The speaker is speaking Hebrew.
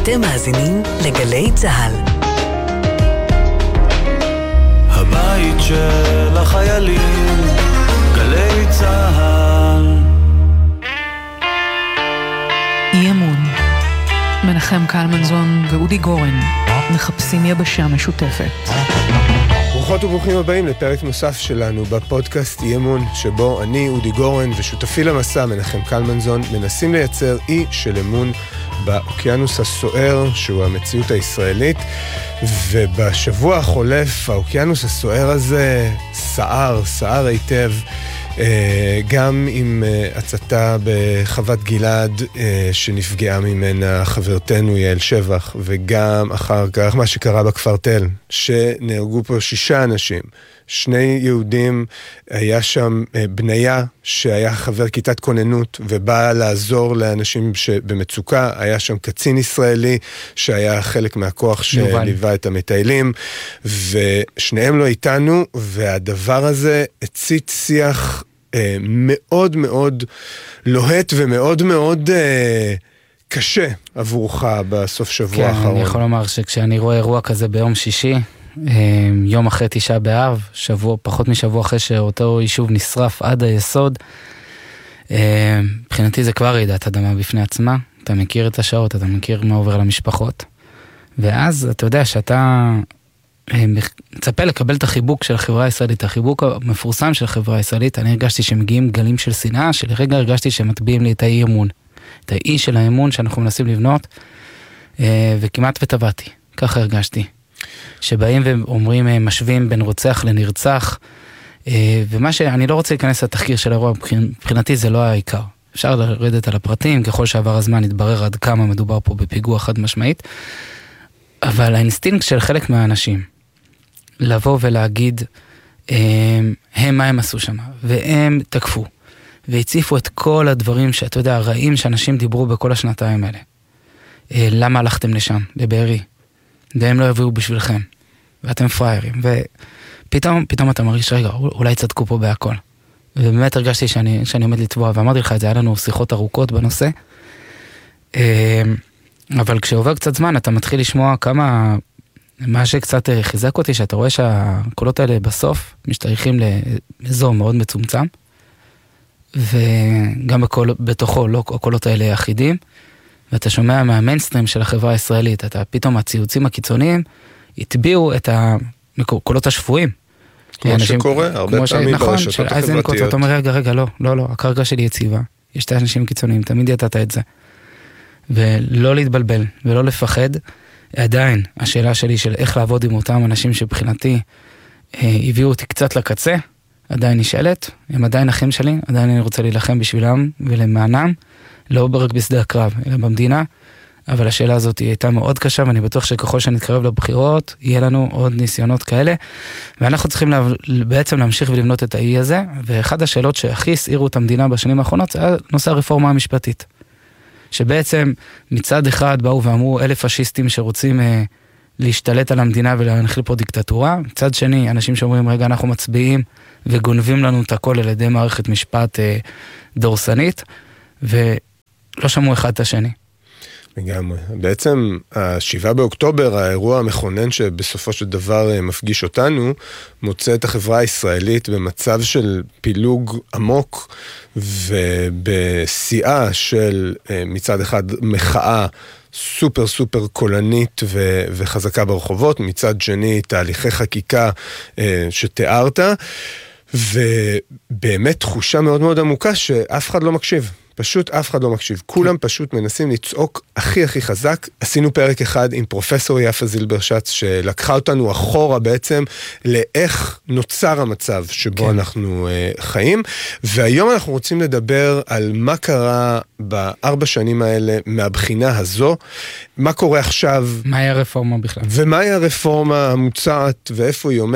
אתם מאזינים לגלי צהל. הבית של החיילים, גלי צהל. אי אמון. מנחם קלמנזון ואודי גורן מחפשים יבשה משותפת. ברוכות וברוכים הבאים לפרק נוסף שלנו בפודקאסט אי אמון, שבו אני, אודי גורן, ושותפי למסע מנחם קלמנזון מנסים לייצר אי של אמון באוקיינוס הסוער, שהוא המציאות הישראלית. ובשבוע החולף האוקיינוס הסוער הזה סער היטב, גם עם הצתה בחוות גלעד שנפגעה ממנה חברתנו יעל שבח, וגם אחר כך מה שקרה בכפר תל, שנהרגו פה 6 אנשים, 2 יהודים. היה שם בניה שהיה חבר כיתת כוננות ובא לעזור לאנשים שבמצוקה. היה שם קצין ישראלי שהיה חלק מהכוח שליווה את המטיילים, ושניהם לא איתנו, והדבר הזה הצית שיח מאוד מאוד לוהט ומאוד מאוד קשה עבורך בסוף שבוע האחרון. כן, אני יכול לומר שכשאני רואה אירוע כזה ביום שישי, יום אחרי 9 באב, פחות משבוע אחרי שאותו יישוב נשרף עד היסוד, מבחינתי זה כבר רעידת אדמה בפני עצמה. אתה מכיר את השעות, אתה מכיר מה עובר למשפחות, ואז אתה יודע שאתה מצפה לקבל את החיבוק של החברה הישראלית, החיבוק המפורסם של החברה הישראלית. אני הרגשתי שמגיעים גלים של שנאה, שלרגע הרגשתי שמטביעים לי את האי אמון, את האי של האמון שאנחנו מנסים לבנות, וכמעט וטבעתי, ככה הרגשתי. שבאים ואומרים, משווים בין רוצח לנרצח, ומה שאני לא רוצה להיכנס לתחקיר של האירוע, מבחינתי זה לא העיקר. אפשר לרדת על הפרטים, ככל שעבר הזמן התברר עד כמה מדובר פה בפיגוע חד משמעית, אבל האינסטינקט של חלק מהאנשים, לבוא ולהגיד, מה הם עשו שם, והם תקפו, והציפו את כל הדברים שאתה יודע, הרעים שאנשים דיברו בכל השנתיים האלה. למה הלכתם לשם, לבארי? והם לא יביאו בשבילכם, ואתם פריירים, ופתאום אתה מרגיש, רגע, אולי צדקו פה בהכל. ובאמת הרגשתי שאני עומד לטבוע, ואמרתי לך את זה, היה לנו שיחות ארוכות בנושא, אבל כשעובר קצת זמן, אתה מתחיל לשמוע כמה, מה שקצת חיזק אותי, שאתה רואה שהקולות האלה בסוף משתייכים לאזור מאוד מצומצם, וגם בתוכו לא הקולות האלה אחידים, ואתה שומע מהמיינסטרים של החברה הישראלית, פתאום הציוצים הקיצוניים התביעו את הקולות השפויים. כמו שקורה הרבה פעמים ברשתות החברתיות. אתה אומר, רגע, לא, הקרקע שלי יציבה. יש 2 אנשים קיצוניים, תמיד ידעת את זה. ולא להתבלבל, ולא לפחד. עדיין, השאלה שלי של איך לעבוד עם אותם אנשים שבחינתי הביאו אותי קצת לקצה, עדיין נשאלת, הם עדיין אחים שלי, עדיין אני רוצה להילחם בשבילם ולמענם, לא רק בשדה הקרב, אלא במדינה, אבל השאלה הזאת הייתה מאוד קשה, ואני בטוח שככל שנתקרב לבחירות, יהיה לנו עוד ניסיונות כאלה, ואנחנו צריכים בעצם להמשיך ולבנות את האי הזה, ואחד השאלות שהכי הסעירו את המדינה בשנים האחרונות, זה נושא הרפורמה המשפטית. שבעצם מצד אחד באו ואמרו 1,000 פשיסטים שרוצים להשתלט על המדינה ולהנחיל פה דיקטטורה, מצד שני אנשים שאומרים רגע אנחנו מצביעים וגונבים לנו את הכל על ידי מערכת משפט דורסנית, ולא שמעו אחד את השני. לגמרי. בעצם 7 באוקטובר, האירוע המכונן שבסופו של דבר מפגיש אותנו, מוצא את החברה הישראלית במצב של פילוג עמוק, ובשיאה של מצד אחד מחאה סופר קולנית וחזקה ברחובות, מצד שני תהליכי חקיקה שתיארת, ובאמת תחושה מאוד מאוד עמוקה שאף אחד לא מקשיב. פשוט אף אחד לא מקשיב. כולם פשוט מנסים לצעוק הכי חזק. עשינו פרק אחד עם פרופסור יפה זילברשץ, שלקחה אותנו אחורה בעצם לאיך נוצר המצב שבו אנחנו חיים. והיום אנחנו רוצים לדבר על מה קרה ב4 שנים האלה מהבחינה הזו. מה קורה עכשיו. מהי הרפורמה בכלל. ומהי הרפורמה המוצעת ואיפה היא עומדת.